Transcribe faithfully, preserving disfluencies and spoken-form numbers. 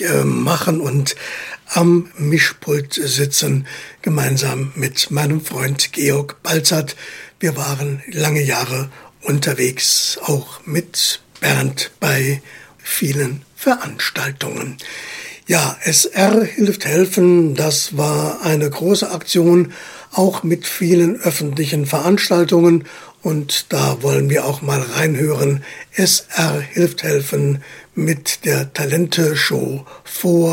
äh, machen und am Mischpult sitzen, gemeinsam mit meinem Freund Georg Balzert. Wir waren lange Jahre unterwegs, auch mit Bernd bei vielen Veranstaltungen. Ja, S R hilft helfen, das war eine große Aktion, auch mit vielen öffentlichen Veranstaltungen. Und da wollen wir auch mal reinhören. S R hilft helfen mit der Talente-Show vor